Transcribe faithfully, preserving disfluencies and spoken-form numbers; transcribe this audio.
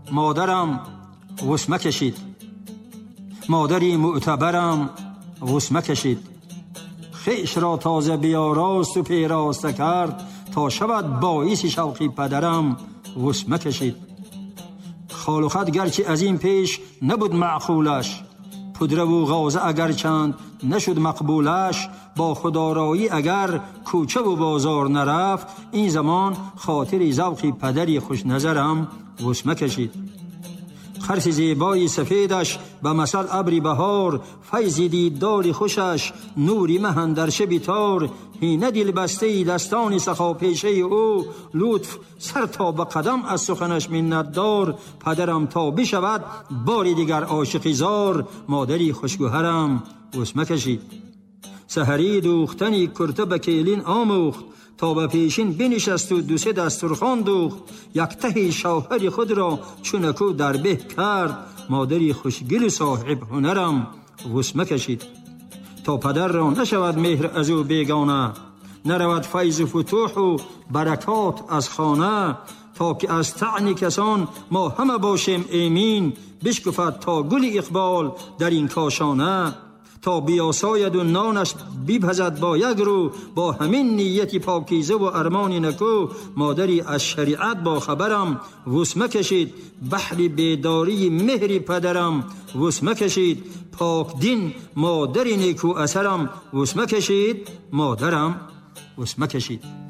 مادرم وسمه کشید. مادری معتبرم وسمه کشید. خویش را تازه بیاراست و پیراسته کرد، تا شود باعث شوقی پدرم وسمه کشید. خال و خط گرچه از این پیش نبود معقولش، پودره و غازه اگر چند نشد مقبولش. با خدارایی اگر کوچه و بازار نرفت، این زمان خاطر ذوقی پدری خوش نظرم وسمه کشید. خرس زیبای سفیدش به مثل ابری بهار، فیضی دیدار خوشش نوری مهن در شب تار. هینه دل بسته دستان سخا پیشه او، لطف سر تا به قدم از سخنش منت دار. پدرم تا بشود بار دیگر عاشقی زار، مادری خوشگوهرم وسمه کشید. سحری دوختنی کرته به کیلین آموخت، تا به پیشین بنشست و دو سه دسترخوان دوخت. یک ته شوهر خود را چونکو در به کرد، مادری خوشگل صاحب هنرم وسمه کشید. تا پدر را نشود مهر از او بیگانه، نرود فیض و فتوح و برکات از خانه. تا که از طعن کسان ما همه باشیم ایمین، بشکفد تا گل اقبال در این کاشانه. تا بیاساید و نانش بیپزد با یک رو، با همین نیتی پاکیزه و ارمان نکو. مادری از شریعت با خبرم وسمه کشید، بحر بیداری مهر پدرم وسمه کشید. پاک دین مادری نیکو اثرم وسمه کشید، مادرم وسمه کشید.